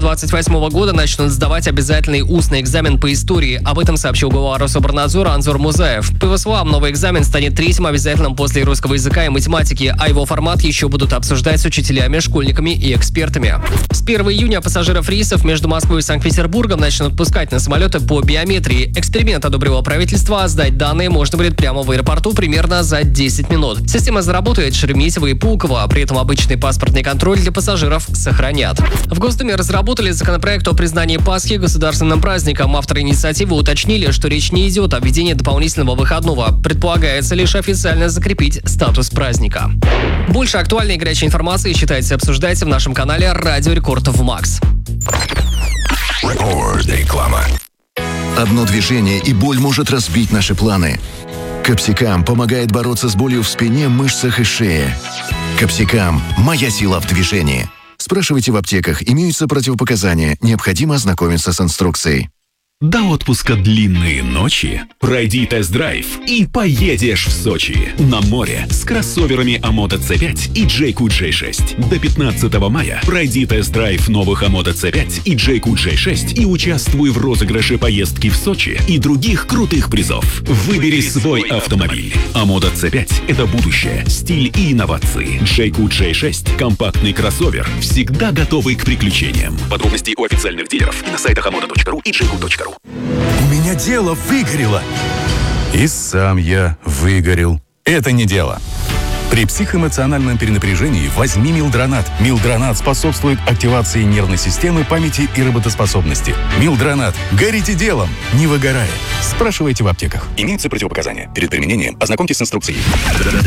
2028 года начнут сдавать обязательный устный экзамен по истории. Об этом сообщил глава Рособорнадзора Анзор Музаев. По его словам, новый экзамен станет третьим обязательным после русского языка и математики, а его формат еще будут обсуждать с учителями, школьниками и экспертами. С 1 июня пассажиров рейсов между Москвой и Санкт-Петербургом начнут пускать на самолеты по биометрии. Эксперимент одобрило правительство, а сдать данные можно будет прямо в аэропорту примерно за 10 минут. Система заработает в Шереметьево и Пулково, при этом обычный паспортный контроль для пассажиров сохранят. В Госдуме разработали законопроект о признании Пасхи государственным праздником. Авторы инициативы уточнили, что речь не идет о введении дополнительного выходного. Предполагается лишь официально закрепить статус праздника. Больше актуальной и горячей информации читайте и обсуждайте в нашем канале «Радио Рекорд в Макс». Реклама. Одно движение, и боль может разбить наши планы. Капсикам помогает бороться с болью в спине, мышцах и шее. Капсикам – моя сила в движении. Спрашивайте в аптеках, имеются противопоказания, необходимо ознакомиться с инструкцией. До отпуска длинные ночи. Пройди тест-драйв и поедешь в Сочи. На море с кроссоверами Амото C5 и Джейку J6. До 15 мая пройди тест-драйв новых Амото C5 и Джейку J6 и участвуй в розыгрыше поездки в Сочи и других крутых призов. Выбери свой автомобиль. Амото C5 – это будущее, стиль и инновации. Джейку J6 – компактный кроссовер, всегда готовый к приключениям. Подробности у официальных дилеров и на сайтах amoto.ru и jayco.ru. У меня дело выгорело. И сам я выгорел. Это не дело. При психоэмоциональном перенапряжении возьми Милдронат. Милдронат способствует активации нервной системы, памяти и работоспособности. Милдронат. Горите делом, не выгорая. Спрашивайте в аптеках. Имеются противопоказания. Перед применением ознакомьтесь с инструкцией.